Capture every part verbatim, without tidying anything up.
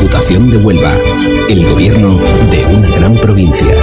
Diputación de Huelva, el gobierno de una gran provincia.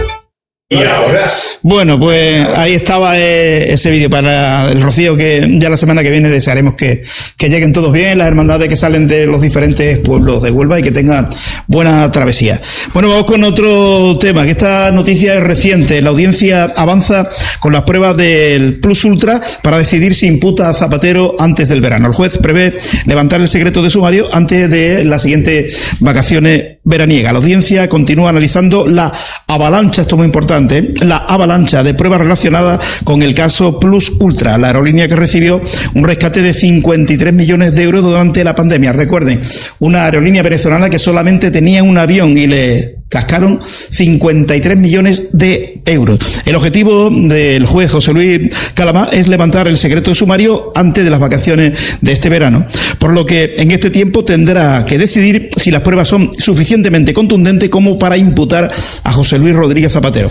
Y ahora. Bueno, pues ahí estaba eh, ese vídeo para el Rocío, que ya la semana que viene desearemos que, que lleguen todos bien, las hermandades que salen de los diferentes pueblos de Huelva y que tengan buena travesía. Bueno, vamos con otro tema, que esta noticia es reciente. La audiencia avanza con las pruebas del Plus Ultra para decidir si imputa a Zapatero antes del verano. El juez prevé levantar el secreto de sumario antes de las siguientes vacaciones veraniegas. La audiencia continúa analizando la avalancha, esto es muy importante, la avalancha de pruebas relacionadas con el caso Plus Ultra, la aerolínea que recibió un rescate de cincuenta y tres millones de euros durante la pandemia. Recuerden, una aerolínea venezolana que solamente tenía un avión y le cascaron cincuenta y tres millones de euros. El objetivo del juez José Luis Calamá es levantar el secreto de sumario antes de las vacaciones de este verano, por lo que en este tiempo tendrá que decidir si las pruebas son suficientemente contundentes como para imputar a José Luis Rodríguez Zapatero.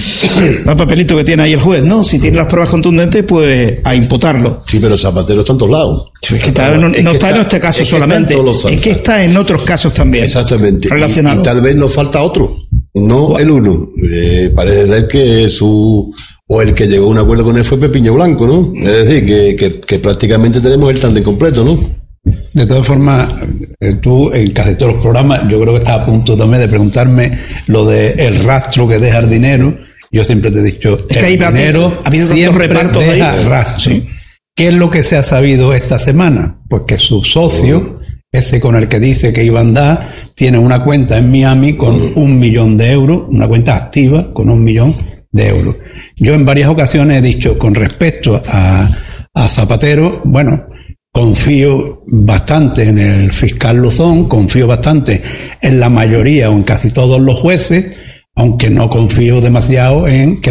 El papelito que tiene ahí el juez, ¿no? Si tiene las pruebas contundentes, pues a imputarlo. Sí, pero Zapatero está en todos lados. Es que está, no, es no que está, está en este caso es solamente, que es que está en otros casos también. Exactamente. Relacionados. Y, y tal vez nos falta otro, no ¿Cuál? El uno. Eh, parece ser que su... o el que llegó a un acuerdo con él fue Pepiño Blanco, ¿no? Es decir, que, que, que prácticamente tenemos el tándem completo, ¿no? De todas formas, tú en casi todos los programas, yo creo que estás a punto también de preguntarme lo de el rastro que deja el dinero. Yo siempre te he dicho, es que el hay dinero ha habido siempre repartos deja ahí. rastro. Sí. ¿Qué es lo que se ha sabido esta semana? Pues que su socio, ese con el que dice que iba a andar, tiene una cuenta en Miami con un millón de euros, una cuenta activa con un millón de euros. Yo en varias ocasiones he dicho, con respecto a, a Zapatero, bueno, confío bastante en el fiscal Luzón, confío bastante en la mayoría o en casi todos los jueces, aunque no confío demasiado en que